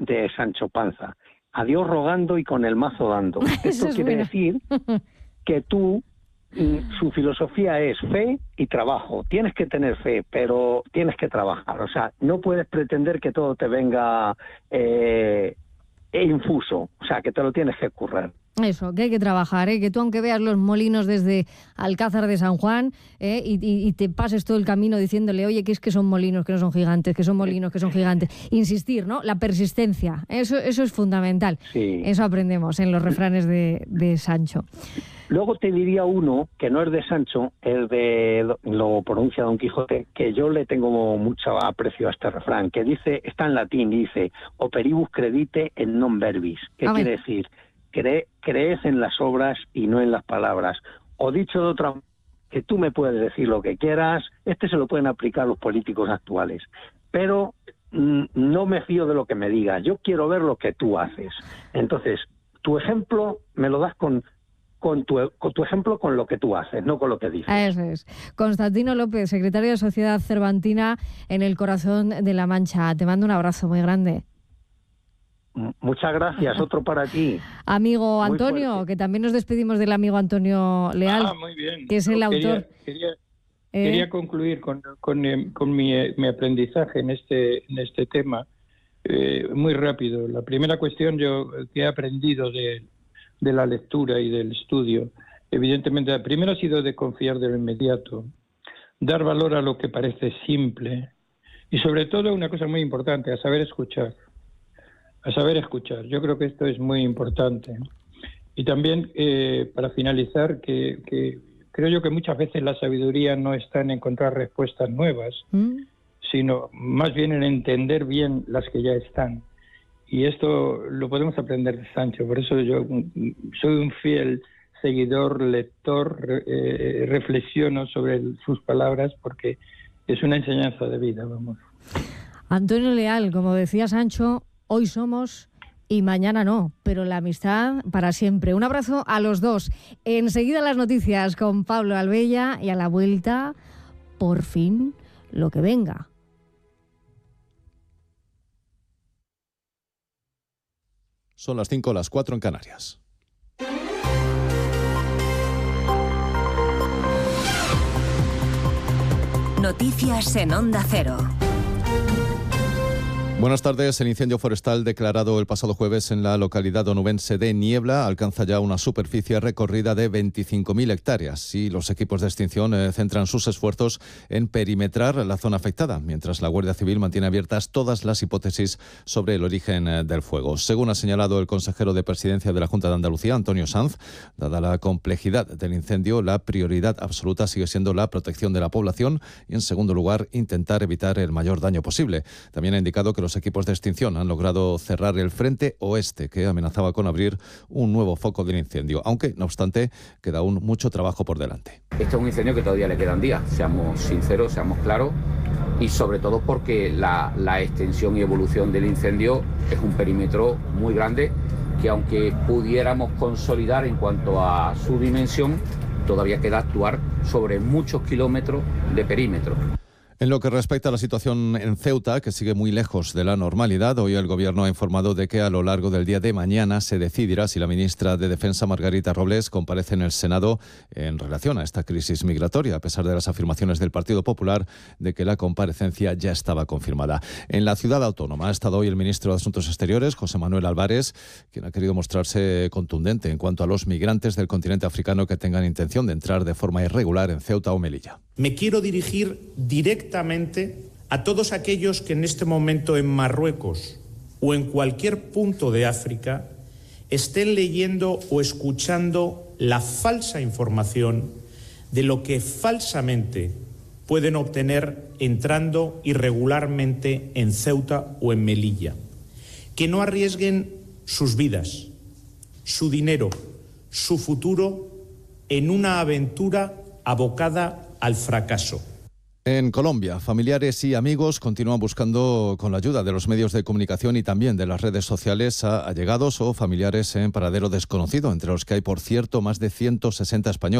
de Sancho Panza. A Dios rogando y con el mazo dando. Esto quiere decir que tú, su filosofía es fe y trabajo. Tienes que tener fe, pero tienes que trabajar. O sea, no puedes pretender que todo te venga infuso. O sea, que te lo tienes que currar. Eso, que hay que trabajar, que tú aunque veas los molinos desde Alcázar de San Juan y te pases todo el camino diciéndole, oye, que es que son molinos, que no son gigantes, que son molinos, que son gigantes. Insistir, ¿no? La persistencia, eso es fundamental. Sí. Eso aprendemos en los refranes de Sancho. Luego te diría uno, que no es de Sancho, es lo pronuncia Don Quijote, que yo le tengo mucho aprecio a este refrán, que dice, está en latín, dice, operibus credite et non verbis. ¿Qué quiere decir? Crees en las obras y no en las palabras. O dicho de otra manera, que tú me puedes decir lo que quieras, se lo pueden aplicar los políticos actuales, pero no me fío de lo que me digas, yo quiero ver lo que tú haces. Entonces, tu ejemplo me lo das con tu ejemplo, con lo que tú haces, no con lo que dices. Eso es. Constantino López, secretario de Sociedad Cervantina en el corazón de La Mancha. Te mando un abrazo muy grande. Muchas gracias, otro para ti. Amigo Antonio, que también nos despedimos del amigo Antonio Leal, muy bien. Que es el autor. Quería concluir con mi aprendizaje en este tema muy rápido. La primera cuestión que he aprendido de la lectura y del estudio, evidentemente la primera ha sido de confiar de lo inmediato, dar valor a lo que parece simple y sobre todo una cosa muy importante, a saber escuchar. Yo creo que esto es muy importante. Y también, para finalizar, que creo yo que muchas veces la sabiduría no está en encontrar respuestas nuevas, sino más bien en entender bien las que ya están. Y esto lo podemos aprender de Sancho. Por eso yo soy un fiel seguidor, lector, reflexiono sobre sus palabras, porque es una enseñanza de vida, vamos. Antonio Leal, como decía Sancho, hoy somos y mañana no, pero la amistad para siempre. Un abrazo a los dos. Enseguida las noticias con Pablo Albella y a la vuelta, por fin, lo que venga. Son las 5, las 4 en Canarias. Noticias en Onda Cero. Buenas tardes. El incendio forestal declarado el pasado jueves en la localidad onubense de Niebla alcanza ya una superficie recorrida de 25.000 hectáreas y los equipos de extinción centran sus esfuerzos en perimetrar la zona afectada, mientras la Guardia Civil mantiene abiertas todas las hipótesis sobre el origen del fuego. Según ha señalado el consejero de Presidencia de la Junta de Andalucía, Antonio Sanz, dada la complejidad del incendio, la prioridad absoluta sigue siendo la protección de la población y, en segundo lugar, intentar evitar el mayor daño posible. También ha indicado que los equipos de extinción han logrado cerrar el frente oeste, que amenazaba con abrir un nuevo foco del incendio, aunque, no obstante, queda aún mucho trabajo por delante. Este es un incendio que todavía le quedan días, seamos sinceros, seamos claros, y sobre todo porque la extensión y evolución del incendio es un perímetro muy grande que, aunque pudiéramos consolidar en cuanto a su dimensión, todavía queda actuar sobre muchos kilómetros de perímetro. En lo que respecta a la situación en Ceuta, que sigue muy lejos de la normalidad, hoy el Gobierno ha informado de que a lo largo del día de mañana se decidirá si la ministra de Defensa, Margarita Robles, comparece en el Senado en relación a esta crisis migratoria, a pesar de las afirmaciones del Partido Popular de que la comparecencia ya estaba confirmada. En la ciudad autónoma ha estado hoy el ministro de Asuntos Exteriores, José Manuel Álvarez, quien ha querido mostrarse contundente en cuanto a los migrantes del continente africano que tengan intención de entrar de forma irregular en Ceuta o Melilla. Me quiero dirigir directamente a todos aquellos que en este momento en Marruecos o en cualquier punto de África estén leyendo o escuchando la falsa información de lo que falsamente pueden obtener entrando irregularmente en Ceuta o en Melilla. Que no arriesguen sus vidas, su dinero, su futuro en una aventura abocada al fracaso. En Colombia, familiares y amigos continúan buscando, con la ayuda de los medios de comunicación y también de las redes sociales, a allegados o familiares en paradero desconocido, entre los que hay, por cierto, más de 160 españoles.